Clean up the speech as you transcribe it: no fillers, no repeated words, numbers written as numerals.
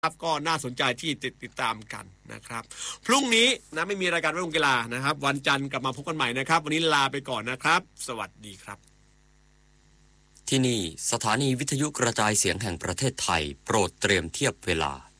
ครับก็น่าสนใจที่ติดตามกันนะครับพรุ่งนี้นะไม่มีรายการเรื่องกีฬานะครับวันจันทร์กลับมาพบกันใหม่นะครับวันนี้ลาไปก่อนนะครับสวัสดีครับที่นี่สถานีวิทยุกระจายเสียงแห่งประเทศไทยโปรดเตรียมเทียบเวลา